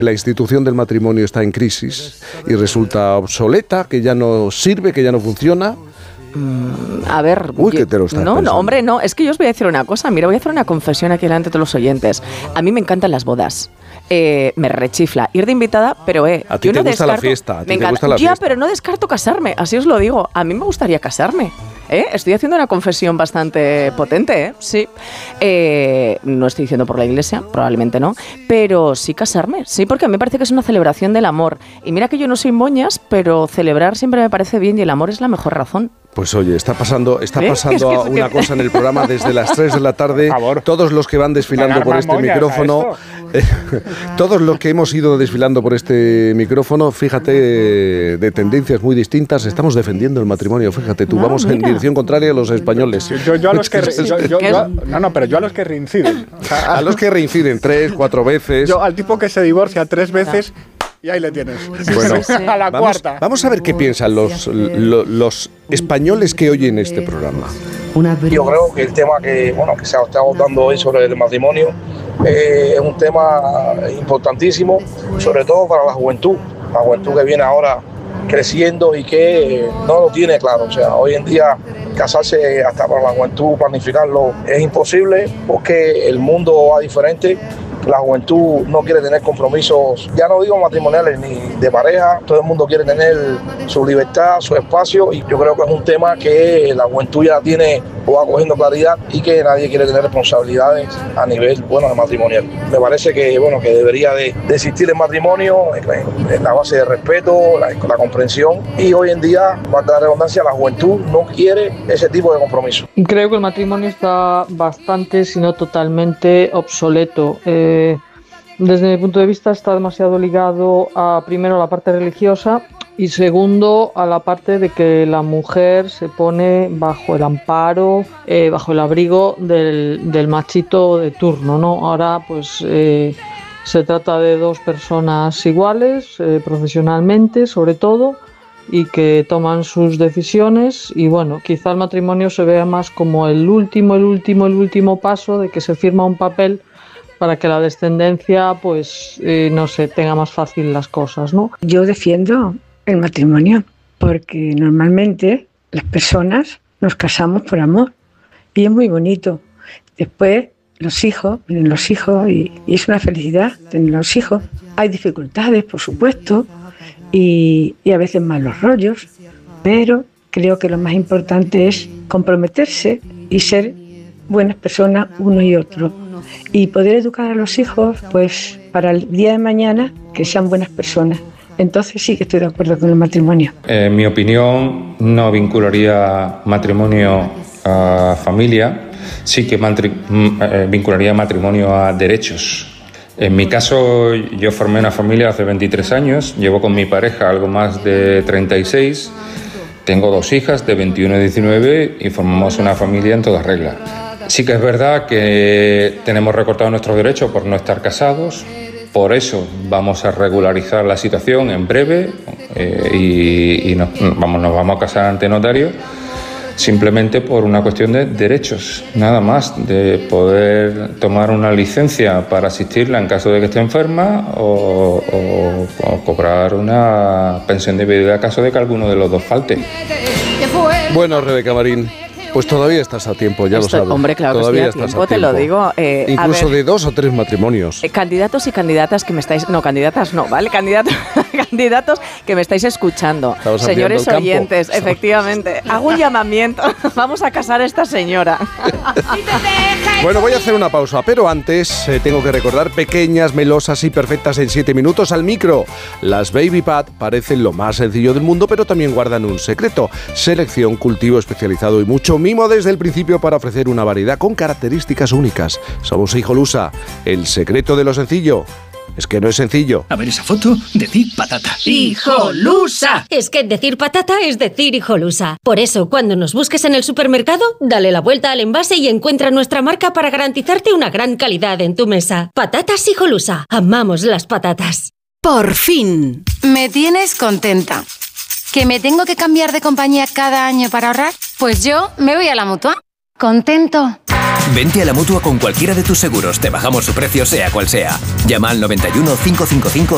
La institución del matrimonio está en crisis y resulta obsoleta, que ya no sirve, que ya no funciona. A ver... Uy, ¿qué te lo estás pensando? No, hombre, no. Es que yo os voy a decir una cosa. Mira, voy a hacer una confesión aquí delante de todos los oyentes. A mí me encantan las bodas. Me rechifla ir de invitada, pero a ti te gusta la fiesta. A ti te gusta la fiesta. Pero no descarto casarme. Así os lo digo. A mí me gustaría casarme. Estoy haciendo una confesión bastante potente, sí. No estoy diciendo por la iglesia, probablemente no, pero sí casarme, sí, porque a mí me parece que es una celebración del amor. Y mira que yo no soy moñas, pero celebrar siempre me parece bien y el amor es la mejor razón. Pues oye, está pasando una cosa en el programa desde las 3 de la tarde. Todos los que van desfilando por este micrófono, todos los que hemos ido desfilando por este micrófono, fíjate, de tendencias muy distintas, estamos defendiendo el matrimonio, fíjate tú, vamos en dirección contraria a los españoles. Yo a los que yo a los que reinciden. O sea, a los que reinciden 3, 4 veces. Yo al tipo que se divorcia 3 veces... Y ahí le tienes. Bueno, a la cuarta. Vamos a ver qué piensan los españoles que oyen este programa. Yo creo que el tema que se está abordando hoy sobre el matrimonio es un tema importantísimo, sobre todo para la juventud que viene ahora creciendo y que no lo tiene claro. O sea, hoy en día casarse hasta para la juventud, planificarlo es imposible porque el mundo va diferente. La juventud no quiere tener compromisos, ya no digo matrimoniales ni de pareja, todo el mundo quiere tener su libertad, su espacio, y yo creo que es un tema que la juventud ya tiene o va cogiendo claridad y que nadie quiere tener responsabilidades a nivel de matrimonial. Me parece que que debería de existir el matrimonio en la base de respeto, la comprensión, y hoy en día, para dar redundancia, la juventud no quiere ese tipo de compromiso. Creo que el matrimonio está bastante, si no totalmente, obsoleto. Desde mi punto de vista está demasiado ligado primero a la parte religiosa y segundo a la parte de que la mujer se pone bajo el amparo, bajo el abrigo del machito de turno, ¿no? Ahora pues se trata de 2 personas iguales, profesionalmente sobre todo, y que toman sus decisiones, y quizá el matrimonio se vea más como el último paso de que se firma un papel para que la descendencia, tenga más fácil las cosas, ¿no? Yo defiendo el matrimonio porque normalmente las personas nos casamos por amor y es muy bonito. Después vienen los hijos y es una felicidad tener los hijos. Hay dificultades, por supuesto, y a veces malos rollos, pero creo que lo más importante es comprometerse y ser buenas personas uno y otro. Y poder educar a los hijos, pues para el día de mañana, que sean buenas personas. Entonces sí que estoy de acuerdo con el matrimonio. En mi opinión, no vincularía matrimonio a familia, sí que vincularía matrimonio a derechos. En mi caso, yo formé una familia hace 23 años, llevo con mi pareja algo más de 36, tengo 2 hijas de 21 y 19 y formamos una familia en toda regla. Sí que es verdad que tenemos recortados nuestros derechos por no estar casados, por eso vamos a regularizar la situación en breve y nos vamos a casar ante notario, simplemente por una cuestión de derechos, nada más, de poder tomar una licencia para asistirla en caso de que esté enferma o cobrar una pensión de viudedad en caso de que alguno de los dos falte. Bueno, Rebeca Marín, pues todavía estás a tiempo, ya lo sabes. Hombre, claro todavía que estoy a tiempo, te lo digo. Incluso de 2 o 3 matrimonios. Candidatos y candidatas que me estáis... No, candidatas no, ¿vale? Candidatos que me estáis escuchando. Estamos señores oyentes, campo. Efectivamente. Hago un llamamiento. Vamos a casar a esta señora. Bueno, voy a hacer una pausa, pero antes tengo que recordar pequeñas, melosas y perfectas en 7 minutos al micro. Las Baby Pad parecen lo más sencillo del mundo, pero también guardan un secreto. Selección, cultivo especializado y mucho mimo desde el principio para ofrecer una variedad con características únicas. Somos Hijolusa. El secreto de lo sencillo es que no es sencillo. A ver esa foto, decir patata. ¡Hijolusa! Es que decir patata es decir Hijolusa. Por eso, cuando nos busques en el supermercado, dale la vuelta al envase y encuentra nuestra marca para garantizarte una gran calidad en tu mesa. Patatas Hijolusa. Amamos las patatas. Por fin. Me tienes contenta. ¿Que me tengo que cambiar de compañía cada año para ahorrar? Pues yo me voy a la Mutua. ¿Contento? Vente a la Mutua con cualquiera de tus seguros. Te bajamos su precio sea cual sea. Llama al 91 555